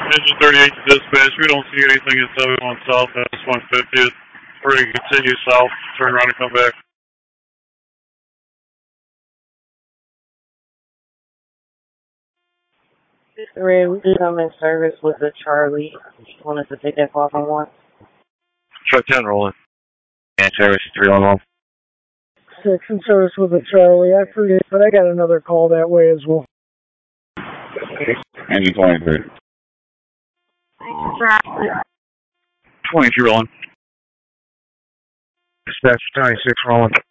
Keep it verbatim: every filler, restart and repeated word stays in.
Engine thirty-eight to dispatch. We don't see anything at seventy-one South. That's one fiftieth. We're going to continue south, turn around and come back. Ray, we did come in service with the Charlie. Just wanted to take that call from one. Truck ten rolling. And service three one one. Six in service with the Charlie. I forget, but I got another call that way as well. Engine twenty-three. twenty-three rolling. Dispatch twenty-six rolling.